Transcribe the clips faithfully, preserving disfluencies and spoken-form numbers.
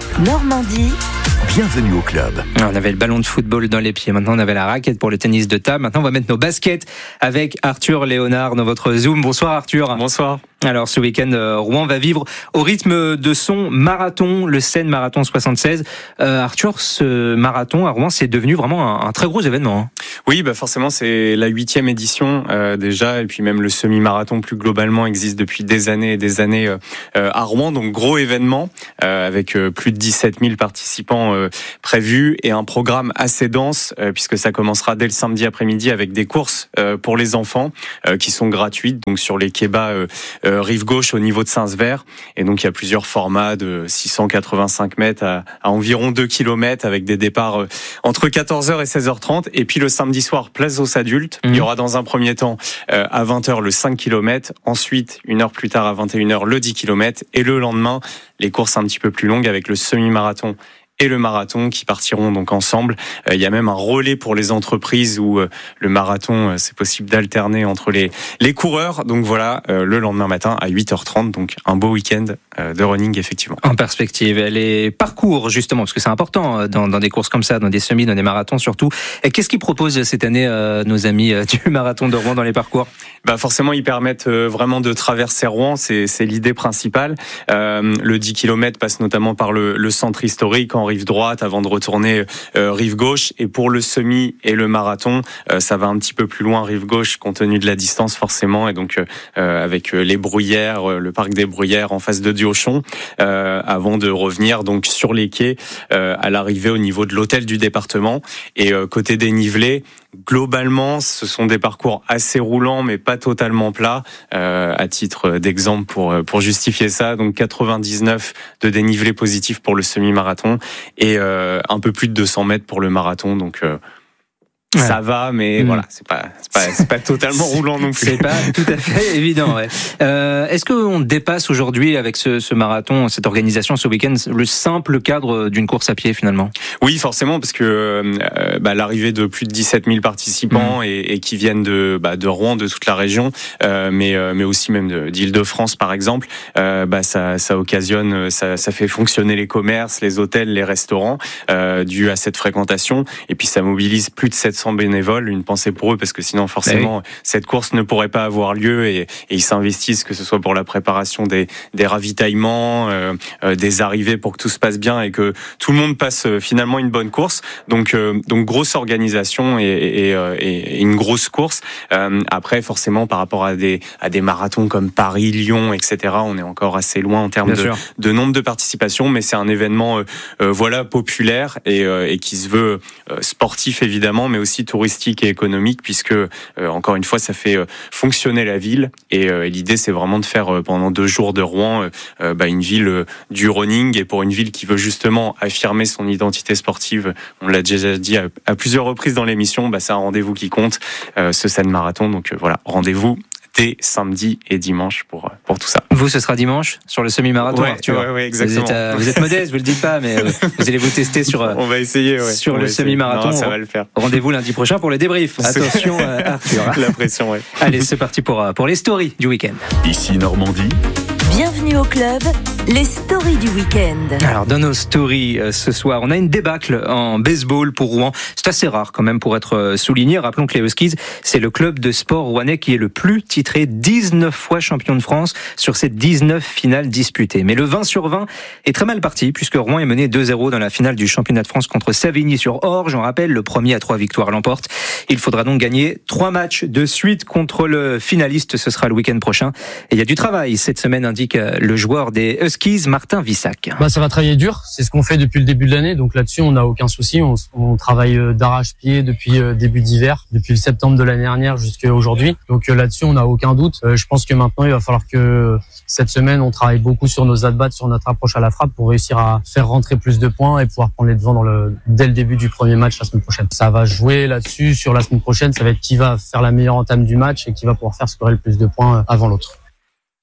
Normandie. Bienvenue au club. On avait le ballon de football dans les pieds, maintenant on avait la raquette pour le tennis de table. Maintenant on va mettre nos baskets avec Arthur Léonard dans votre Zoom. Bonsoir Arthur. Bonsoir. Alors ce week-end, Rouen va vivre au rythme de son marathon, le Seine Marathon soixante-seize. Euh, Arthur, ce marathon à Rouen, c'est devenu vraiment un, un très gros événement. Hein. Oui, bah forcément c'est la huitième édition euh, déjà, et puis même le semi-marathon plus globalement existe depuis des années et des années euh, à Rouen. Donc gros événement euh, avec euh, plus de dix-sept mille participants euh, prévus et un programme assez dense euh, puisque ça commencera dès le samedi après-midi avec des courses euh, pour les enfants euh, qui sont gratuites, donc sur les quais bas euh, euh, rive gauche au niveau de Saint-Sever. Et donc il y a plusieurs formats de six cent quatre-vingt-cinq mètres à, à environ deux kilomètres avec des départs euh, entre quatorze heures et seize heures trente. Et puis le samedi soir, place aux adultes. Mmh. Il y aura dans un premier temps euh, à vingt heures le cinq kilomètres. Ensuite, une heure plus tard à vingt et une heures le dix kilomètres. Et le lendemain, les courses un petit peu plus longues avec le semi-marathon et le marathon qui partiront donc ensemble. Euh, il y a même un relais pour les entreprises où euh, le marathon, euh, c'est possible d'alterner entre les, les coureurs. Donc voilà, euh, le lendemain matin à huit heures trente, donc un beau week-end euh, de running effectivement. En perspective, les parcours justement, parce que c'est important dans, dans des courses comme ça, dans des semis, dans des marathons surtout. Et qu'est-ce qu'ils proposent cette année euh, nos amis euh, du marathon de Rouen dans les parcours ? Bah forcément, ils permettent euh, vraiment de traverser Rouen, c'est, c'est l'idée principale. Euh, le dix kilomètres passe notamment par le, le centre historique en rive droite avant de retourner euh, rive gauche. Et pour le semi et le marathon, euh, ça va un petit peu plus loin rive gauche compte tenu de la distance forcément. Et donc euh, avec les Bruyères, euh, le parc des Bruyères en face de Diochon, euh, avant de revenir donc sur les quais euh, à l'arrivée au niveau de l'hôtel du département. Et euh, côté dénivelé, globalement, ce sont des parcours assez roulants, mais pas totalement plats. Euh, à titre d'exemple, pour pour justifier ça, donc quatre-vingt-dix-neuf de dénivelé positif pour le semi-marathon et euh, un peu plus de deux cents mètres pour le marathon. Donc euh, Ouais. Ça va, mais mmh. voilà, c'est pas, c'est pas, c'est pas totalement roulant non plus. C'est pas tout à fait évident. Ouais. Euh, est-ce qu'on dépasse aujourd'hui avec ce, ce marathon, cette organisation, ce week-end, le simple cadre d'une course à pied finalement ? Oui, forcément, parce que euh, bah, l'arrivée de plus de dix-sept mille participants mmh. et, et qui viennent de, bah, de Rouen, de toute la région, euh, mais, euh, mais aussi même de, d'Île-de-France par exemple, euh, bah, ça, ça occasionne, ça, ça fait fonctionner les commerces, les hôtels, les restaurants, euh, dû à cette fréquentation, et puis ça mobilise plus de sept cents bénévoles, une pensée pour eux parce que sinon forcément oui. cette course ne pourrait pas avoir lieu et, et ils s'investissent que ce soit pour la préparation des, des ravitaillements, euh, euh, des arrivées pour que tout se passe bien et que tout le monde passe euh, finalement une bonne course. Donc, euh, donc grosse organisation et, et, et, et une grosse course. Euh, après forcément par rapport à des, à des marathons comme Paris, Lyon, et cetera, on est encore assez loin en termes de, de nombre de participations, mais c'est un événement euh, euh, voilà populaire et, euh, et qui se veut euh, sportif évidemment, mais aussi touristique et économique puisque euh, encore une fois ça fait euh, fonctionner la ville et, euh, et l'idée c'est vraiment de faire euh, pendant deux jours de Rouen euh, bah, une ville euh, du running et pour une ville qui veut justement affirmer son identité sportive, on l'a déjà dit à, à plusieurs reprises dans l'émission, bah, c'est un rendez-vous qui compte, euh, ce Seine Marathon, donc euh, voilà, rendez-vous dès samedi et dimanche pour, pour tout ça. Vous, ce sera dimanche sur le semi-marathon, ouais, Arthur. Ouais, ouais, exactement. Vous êtes, euh, vous êtes modeste, vous le dites pas, mais euh, vous allez vous tester sur, euh, on va essayer, ouais. sur on le semi-marathon. Non, ça va le faire. Rendez-vous lundi prochain pour le débrief. Attention, euh, Arthur. La pression, ouais. Allez, c'est parti pour, pour les stories du week-end. Ici Normandie. Bienvenue au club, les stories du week-end. Alors dans nos stories euh, ce soir, on a une débâcle en baseball pour Rouen. C'est assez rare quand même pour être euh, souligné. Rappelons que les Huskies, c'est le club de sport rouennais qui est le plus titré, dix-neuf fois champion de France sur ces dix-neuf finales disputées. Mais le vingt sur vingt est très mal parti puisque Rouen est mené deux zéro dans la finale du championnat de France contre Savigny-sur-Orge. On rappelle, le premier à trois victoires l'emporte. Il faudra donc gagner trois matchs de suite contre le finaliste. Ce sera le week-end prochain. Et il y a du travail cette semaine, indique le joueur des Huskies, Martin Vissac. Bah, ça va travailler dur, c'est ce qu'on fait depuis le début de l'année, donc là-dessus on n'a aucun souci, on, on travaille d'arrache-pied depuis début d'hiver, depuis le septembre de l'année dernière jusqu'à aujourd'hui, donc là-dessus on n'a aucun doute. Je pense que maintenant il va falloir que cette semaine on travaille beaucoup sur nos at-bats, sur notre approche à la frappe pour réussir à faire rentrer plus de points et pouvoir prendre les devants dans le, dès le début du premier match la semaine prochaine. Ça va jouer là-dessus, sur la semaine prochaine, ça va être qui va faire la meilleure entame du match et qui va pouvoir faire scorer le plus de points avant l'autre.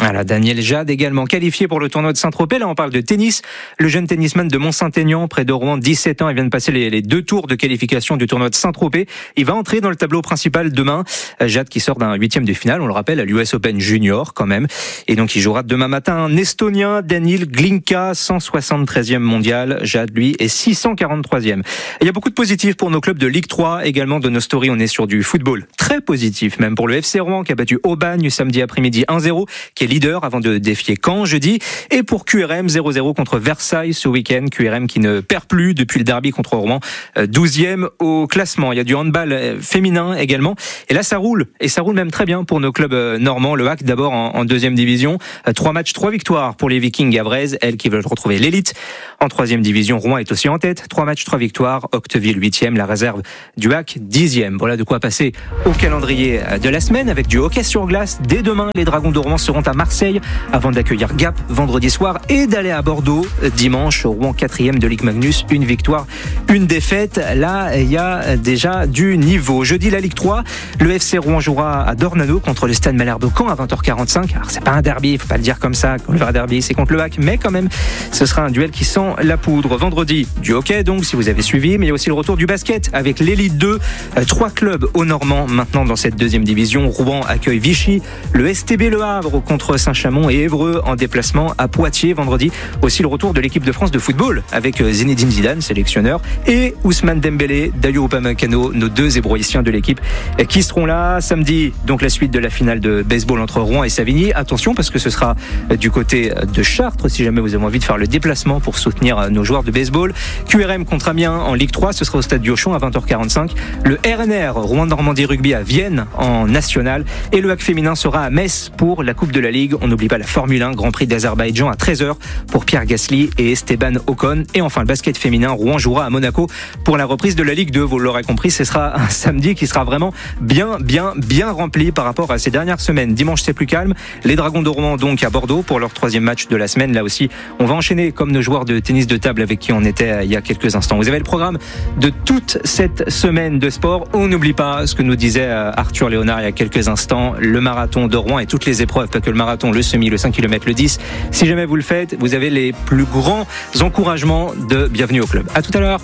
Voilà, Daniel Jade également qualifié pour le tournoi de Saint-Tropez. Là, on parle de tennis. Le jeune tennisman de Mont-Saint-Aignan, près de Rouen, dix-sept ans, il vient de passer les, les deux tours de qualification du tournoi de Saint-Tropez. Il va entrer dans le tableau principal demain. Jade qui sort d'un huitième de finale, on le rappelle, à l'U S Open Junior quand même. Et donc, il jouera demain matin un Estonien, Daniil Glinka, cent soixante-treizième mondial. Jade, lui, est six cent quarante-troisième. Et il y a beaucoup de positifs pour nos clubs de Ligue trois. Également, de nos stories, on est sur du football. Très positif, même pour le F C Rouen, qui a battu Aubagne samedi après-midi un zéro, qui est leader avant de défier Caen jeudi. Et pour Q R M, zéro zéro contre Versailles ce week-end. Q R M qui ne perd plus depuis le derby contre Rouen, douzième au classement. Il y a du handball féminin également. Et là, ça roule. Et ça roule même très bien pour nos clubs normands. Le H A C d'abord en, en deuxième division. Trois matchs, trois victoires pour les Vikings Gavraises, elles qui veulent retrouver l'élite. En troisième division, Rouen est aussi en tête. Trois matchs, trois victoires. Octeville huitième, la réserve du H A C dixième. Voilà de quoi passer au calendrier de la semaine avec du hockey sur glace. Dès demain, les Dragons de Rouen seront à Marseille avant d'accueillir Gap vendredi soir et d'aller à Bordeaux dimanche. Rouen quatrième de Ligue Magnus, une victoire, une défaite. Là, il y a déjà du niveau. Jeudi, la Ligue trois, le F C Rouen jouera à Dornano contre le Stade Malherbe de Caen à vingt heures quarante-cinq. Alors c'est pas un derby, il faut pas le dire comme ça. Le vrai derby, c'est contre le H A C, mais quand même, ce sera un duel qui sent la poudre. Vendredi, du hockey donc, si vous avez suivi, mais il y a aussi le retour du basket avec l'élite deux. Trois clubs au Normand maintenant dans cette deuxième division. Rouen accueille Vichy, le S T B Le Havre contre Saint-Chamond et Évreux en déplacement à Poitiers vendredi. Aussi le retour de l'équipe de France de football avec Zinedine Zidane, sélectionneur, et Ousmane Dembélé, Dayo Upamecano, nos deux Hébroïciens de l'équipe qui seront là samedi. Donc la suite de la finale de baseball entre Rouen et Savigny. Attention parce que ce sera du côté de Chartres si jamais vous avez envie de faire le déplacement pour soutenir nos joueurs de baseball. Q R M contre Amiens en Ligue trois, ce sera au stade Diochon à vingt heures quarante-cinq. Le R N R Rouen Normandie Rugby à Vienne en national et le H A C féminin sera à Metz pour la Coupe de la Ligue. On n'oublie pas la Formule un, Grand Prix d'Azerbaïdjan à treize heures pour Pierre Gasly et Esteban Ocon. Et enfin le basket féminin, Rouen jouera à Monaco pour la reprise de la Ligue deux. Vous l'aurez compris, ce sera un samedi qui sera vraiment bien, bien, bien rempli par rapport à ces dernières semaines. Dimanche, c'est plus calme. Les Dragons de Rouen donc à Bordeaux pour leur troisième match de la semaine. Là aussi, on va enchaîner comme nos joueurs de tennis de table avec qui on était il y a quelques instants. Vous avez le programme de toute cette semaine de sport. On n'oublie pas ce que nous disait Arthur Léonard il y a quelques instants, le marathon de Rouen et toutes les épreuves, pas que le marathon, le semi, le cinq kilomètres, le dix. Si jamais vous le faites, vous avez les plus grands encouragements de bienvenue au club. À tout à l'heure.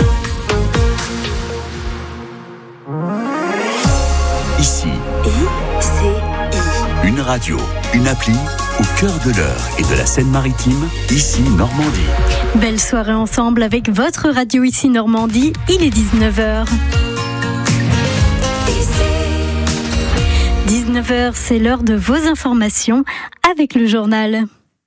Ici, I C I. une radio, une appli au cœur de l'Eure et de la Seine-Maritime, ici Normandie. Belle soirée ensemble avec votre radio ici Normandie, il est dix-neuf heures. dix-neuf heures, c'est l'heure de vos informations avec le journal.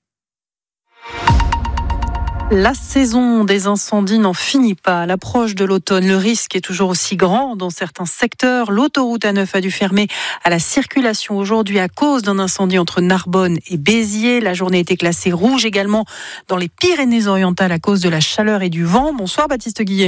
La saison des incendies n'en finit pas. À l'approche de l'automne, le risque est toujours aussi grand dans certains secteurs. L'autoroute A neuf a dû fermer à la circulation aujourd'hui à cause d'un incendie entre Narbonne et Béziers. La journée a été classée rouge également dans les Pyrénées-Orientales à cause de la chaleur et du vent. Bonsoir Baptiste Guillet.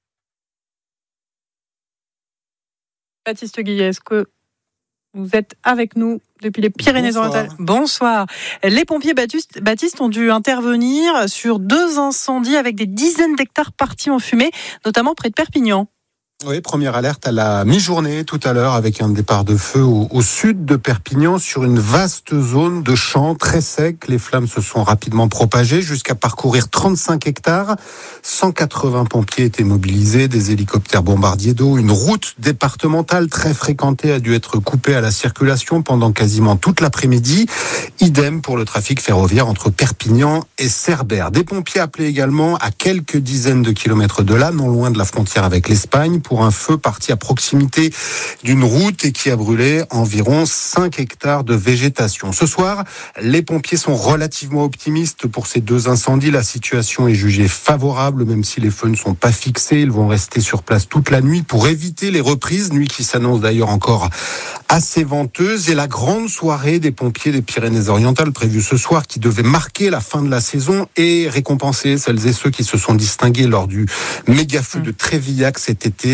Baptiste Guillet, est-ce que vous êtes avec nous depuis les Pyrénées-Orientales? Bonsoir. Les pompiers Baptiste, Baptiste ont dû intervenir sur deux incendies avec des dizaines d'hectares partis en fumée, notamment près de Perpignan. Oui, première alerte à la mi-journée tout à l'heure avec un départ de feu au, au sud de Perpignan sur une vaste zone de champs très sec. Les flammes se sont rapidement propagées jusqu'à parcourir trente-cinq hectares. cent quatre-vingts pompiers étaient mobilisés, des hélicoptères bombardiers d'eau. Une route départementale très fréquentée a dû être coupée à la circulation pendant quasiment toute l'après-midi. Idem pour le trafic ferroviaire entre Perpignan et Cerbère. Des pompiers appelés également à quelques dizaines de kilomètres de là, non loin de la frontière avec l'Espagne, pour un feu parti à proximité d'une route et qui a brûlé environ cinq hectares de végétation. Ce soir, les pompiers sont relativement optimistes pour ces deux incendies. La situation est jugée favorable, même si les feux ne sont pas fixés. Ils vont rester sur place toute la nuit pour éviter les reprises, nuit qui s'annonce d'ailleurs encore assez venteuse. Et la grande soirée des pompiers des Pyrénées-Orientales prévue ce soir, qui devait marquer la fin de la saison et récompenser celles et ceux qui se sont distingués lors du méga feu de Trévillac cet été,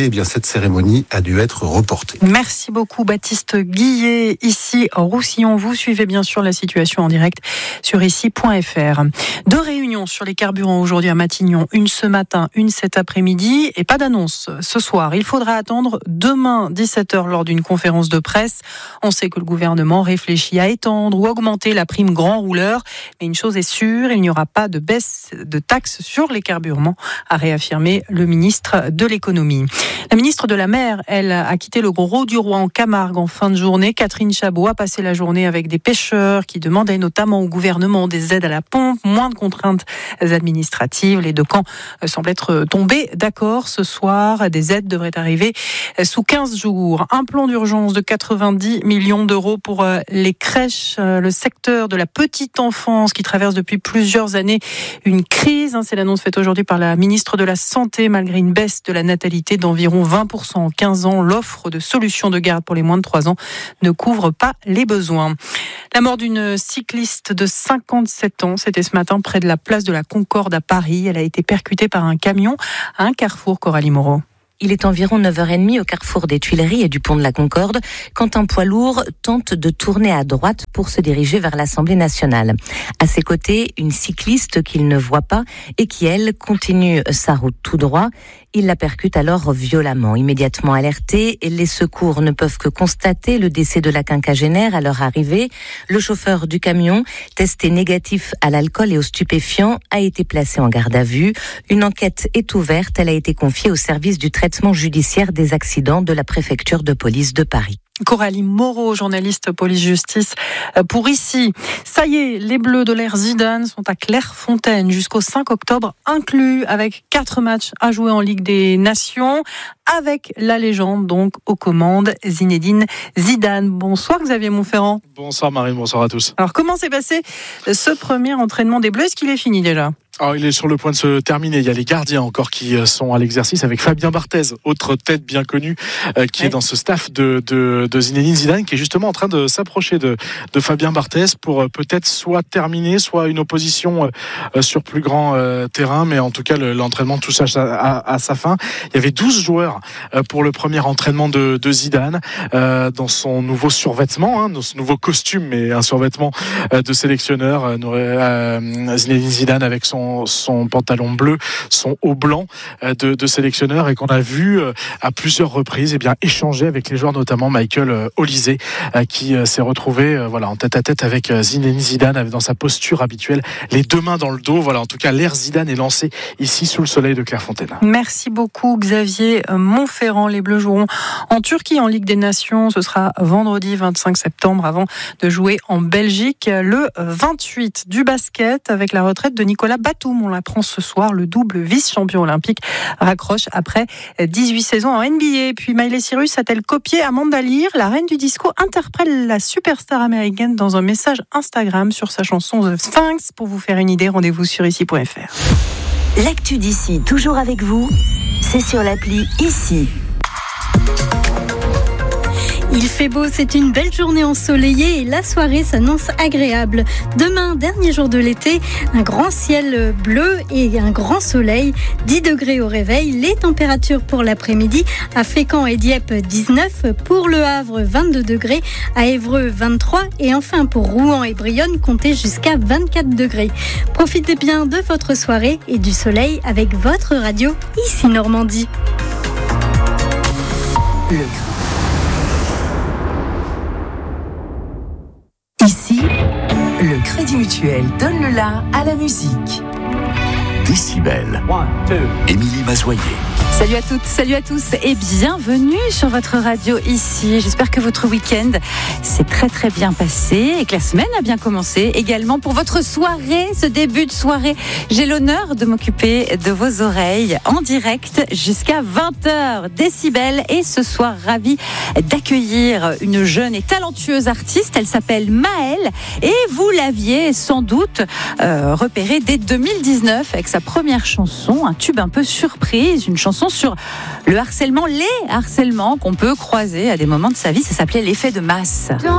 eh bien, cette cérémonie a dû être reportée. Merci beaucoup Baptiste Guillet, ici Roussillon. Vous suivez bien sûr la situation en direct sur ici point f r. Deux réunions sur les carburants aujourd'hui à Matignon, une ce matin, une cet après-midi, et pas d'annonce ce soir. Il faudra attendre demain dix-sept heures lors d'une conférence de presse. On sait que le gouvernement réfléchit à étendre ou augmenter la prime grand rouleur, mais une chose est sûre, il n'y aura pas de baisse de taxes sur les carburants, a réaffirmé le ministre de l'économie. La ministre de la Mer, elle, a quitté le Gros du Roi en Camargue en fin de journée. Catherine Chabot a passé la journée avec des pêcheurs qui demandaient notamment au gouvernement des aides à la pompe, moins de contraintes administratives. Les deux camps semblent être tombés d'accord ce soir. Des aides devraient arriver sous quinze jours. Un plan d'urgence de quatre-vingt-dix millions d'euros pour les crèches, le secteur de la petite enfance qui traverse depuis plusieurs années une crise. C'est l'annonce faite aujourd'hui par la ministre de la Santé. Malgré une baisse de la natalité d'environ vingt pour cent en quinze ans, l'offre de solutions de garde pour les moins de trois ans ne couvre pas les besoins. La mort d'une cycliste de cinquante-sept ans, c'était ce matin près de la place de la Concorde à Paris. Elle a été percutée par un camion à un carrefour, Coralie Moreau. Il est environ neuf heures trente au carrefour des Tuileries et du pont de la Concorde quand un poids lourd tente de tourner à droite pour se diriger vers l'Assemblée nationale. À ses côtés, une cycliste qu'il ne voit pas et qui, elle, continue sa route tout droit. Il la percute alors violemment. Immédiatement alerté, les secours ne peuvent que constater le décès de la quinquagénaire à leur arrivée. Le chauffeur du camion, testé négatif à l'alcool et aux stupéfiants, a été placé en garde à vue. Une enquête est ouverte. Elle a été confiée au service du traitement judiciaire des accidents de la préfecture de police de Paris. Coralie Moreau, journaliste police-justice pour ici. Ça y est, les Bleus de l'ère Zidane sont à Clairefontaine jusqu'au cinq octobre inclus, avec quatre matchs à jouer en Ligue des Nations, avec la légende donc aux commandes, Zinedine Zidane. Bonsoir Xavier Montferrand. Bonsoir Marine, bonsoir à tous. Alors comment s'est passé ce premier entraînement des Bleus? Est-ce qu'il est fini déjà? Alors, il est sur le point de se terminer. Il y a les gardiens encore qui sont à l'exercice avec Fabien Barthez, autre tête bien connue euh, qui ouais. est dans ce staff de, de, de Zinedine Zidane, qui est justement en train de s'approcher de, de Fabien Barthez pour euh, peut-être soit terminer, soit une opposition euh, sur plus grand euh, terrain. Mais en tout cas, le, l'entraînement touche à, à, à sa fin. Il y avait douze joueurs euh, pour le premier entraînement de, de Zidane euh, dans son nouveau survêtement, hein, dans ce nouveau costume, mais un survêtement euh, de sélectionneur. Euh, euh, Zinedine Zidane avec son son pantalon bleu, son haut blanc de, de sélectionneur, et qu'on a vu à plusieurs reprises eh bien, échanger avec les joueurs, notamment Michael Olise, qui s'est retrouvé voilà, en tête à tête avec Zinedine Zidane dans sa posture habituelle, les deux mains dans le dos. Voilà, en tout cas, l'ère Zidane est lancée ici sous le soleil de Clairefontaine. Merci beaucoup Xavier Montferrand. Les Bleus joueront en Turquie en Ligue des Nations. Ce sera vendredi vingt-cinq septembre avant de jouer en Belgique le vingt-huit. Du basket avec la retraite de Nicolas Batum. On l'apprend ce soir, le double vice-champion olympique raccroche après dix-huit saisons en N B A. Puis Miley Cyrus a-t-elle copié Amanda Lear? La reine du disco interprète la superstar américaine dans un message Instagram sur sa chanson The Sphinx. Pour vous faire une idée, rendez-vous sur ici point f r. L'actu d'ici, toujours avec vous, c'est sur l'appli Ici. Il fait beau, c'est une belle journée ensoleillée et la soirée s'annonce agréable. Demain, dernier jour de l'été, un grand ciel bleu et un grand soleil. dix degrés au réveil, les températures pour l'après-midi à Fécamp et Dieppe dix-neuf, pour Le Havre vingt-deux degrés, à Évreux vingt-trois et enfin pour Rouen et Brionne comptez jusqu'à vingt-quatre degrés. Profitez bien de votre soirée et du soleil avec votre radio Ici Normandie. Le Ici, le Crédit Mutuel donne le la à la musique. Décibel. Émilie Mazoyer. Salut à toutes, salut à tous et bienvenue sur votre radio ici. J'espère que votre week-end s'est très très bien passé et que la semaine a bien commencé. Également pour votre soirée, ce début de soirée, j'ai l'honneur de m'occuper de vos oreilles en direct jusqu'à vingt heures. Décibel, et ce soir ravi d'accueillir une jeune et talentueuse artiste. Elle s'appelle Maëlle et vous l'aviez sans doute euh, repérée dès deux mille dix-neuf avec sa première chanson, un tube un peu surprise, une chanson sur le harcèlement, les harcèlements qu'on peut croiser à des moments de sa vie. Ça s'appelait l'effet de masse.